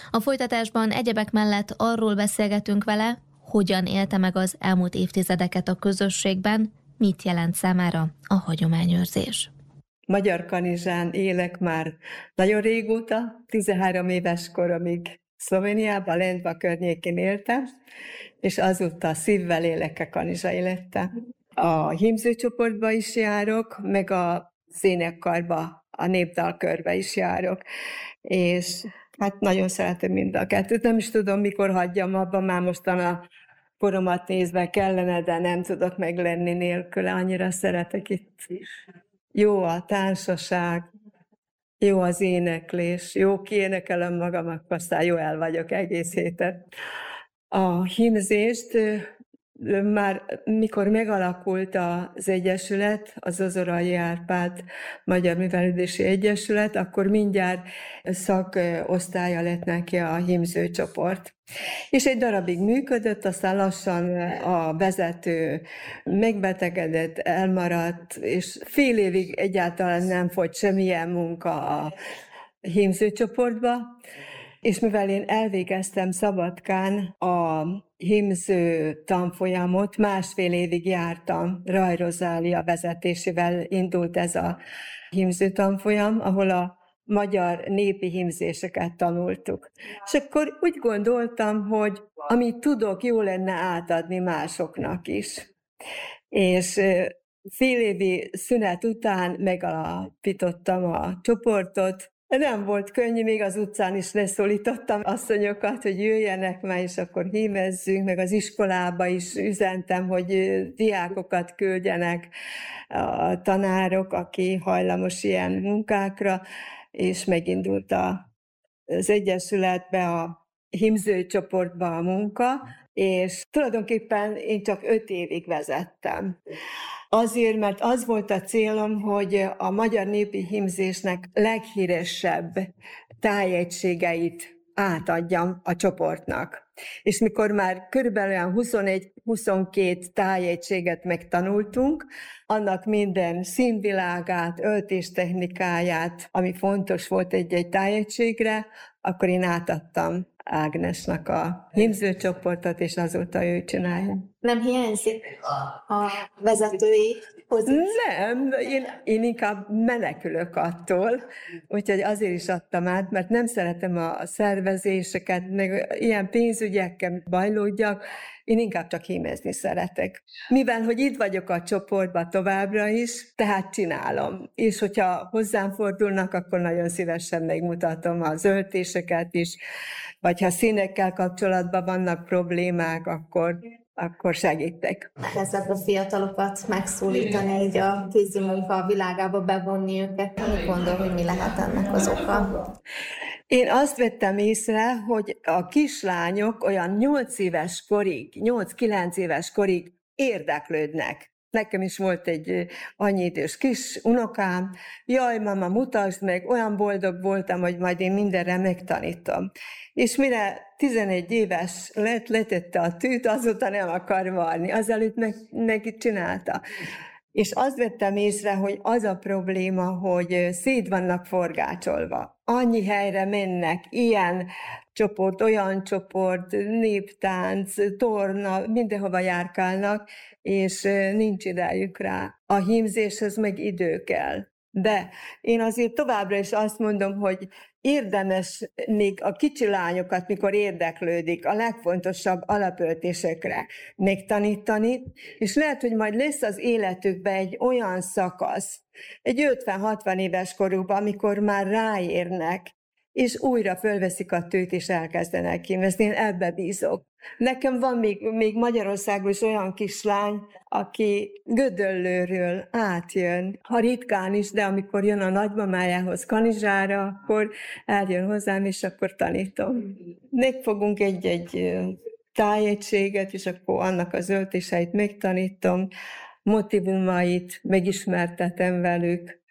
A folytatásban egyebek mellett arról beszélgetünk vele, hogyan élte meg az elmúlt évtizedeket a közösségben, mit jelent számára a hagyományőrzés. Magyar Kanizsán élek már nagyon régóta, 13 éves koromig Szlovéniában, Lendva környékén éltem, és azóta szívvel élek a kanizsa élettem. A hímzőcsoportba is járok, meg a énekkarba, a népdalkörbe is járok, és hát nagyon szeretem mind a kettőt. Nem is tudom, mikor hagyjam abba, már mostan a koromat nézve kellene, de nem tudok meglenni nélküle, annyira szeretek itt. Jó a társaság, jó az éneklés, jó kiénekelem magam, akkor aztán jó el vagyok egész héten. A hímzést már mikor megalakult az Egyesület, az Ozorai Árpád Magyar Művelődési Egyesület, akkor mindjárt szakosztálya lett neki a hímzőcsoport. És egy darabig működött, aztán lassan a vezető megbetegedett, elmaradt, és fél évig egyáltalán nem folyt semmilyen munka a hímzőcsoportba, és mivel én elvégeztem Szabadkán a hímző tanfolyamot, másfél évig jártam, Raj Rozália vezetésével indult ez a hímző tanfolyam, ahol a magyar népi hímzéseket tanultuk. És akkor úgy gondoltam, hogy amit tudok, jó lenne átadni másoknak is. És fél évi szünet után megalapítottam a csoportot. Nem volt könnyű, még az utcán is leszólítottam asszonyokat, hogy jöjjenek már, és akkor hímezzünk, meg az iskolába is üzentem, hogy diákokat küldjenek a tanárok, aki hajlamos ilyen munkákra, és megindult az Egyesületbe, a hímzőcsoportba a munka, és tulajdonképpen én csak 5 évig vezettem. Azért, mert az volt a célom, hogy a magyar népi hímzésnek leghíresebb tájegységeit átadjam a csoportnak. És mikor már körülbelül olyan 21-22 tájegységet megtanultunk, annak minden színvilágát, öltéstechnikáját, ami fontos volt egy-egy tájegységre, akkor én átadtam Ágnesnak a hímzőcsoportot, és azóta ő csinálja. Nem hiányzik a vezetői pozíció? Nem, én inkább menekülök attól, úgyhogy azért is adtam át, mert nem szeretem a szervezéseket, meg ilyen pénzügyekkel bajlódjak, én inkább csak hímezni szeretek. Mivel, hogy itt vagyok a csoportban továbbra is, tehát csinálom. És hogyha hozzám fordulnak, akkor nagyon szívesen megmutatom az öltéseket is, vagy ha színekkel kapcsolatban vannak problémák, akkor segítek. Nehezebb a fiatalokat megszólítani, így a kézimunka világába bevonni őket. Mit gondol, hogy mi lehet ennek az oka? Én azt vettem észre, hogy a kislányok olyan 8 éves korig, 8-9 éves korig érdeklődnek. Nekem is volt egy annyi idős kis unokám, jaj, mama, mutasd meg, olyan boldog voltam, hogy majd én mindenre megtanítom. És mire 11 éves lett, letette a tűt, azóta nem akar varni, azelőtt meg csinálta. És azt vettem észre, hogy az a probléma, hogy szét vannak forgácsolva. Annyi helyre mennek, ilyen csoport, olyan csoport, néptánc, torna, mindenhova járkálnak, és nincs idejük rá. A hímzéshez meg idő kell. De én azért továbbra is azt mondom, hogy érdemes még a kicsi lányokat, mikor érdeklődik, a legfontosabb alapöltésekre megtanítani, és lehet, hogy majd lesz az életükben egy olyan szakasz, egy 50-60 éves korukban, amikor már ráérnek, és újra fölveszik a tőt, és elkezdenek hímezni. Én ebbe bízok. Nekem van még Magyarországon is olyan kislány, aki Gödöllőről átjön, ha ritkán is, de amikor jön a nagymamájához Kanizsára, akkor eljön hozzám, és akkor tanítom. Megfogunk egy tájegységet, és akkor annak az öltéseit megtanítom, motivumait megismertetem velük,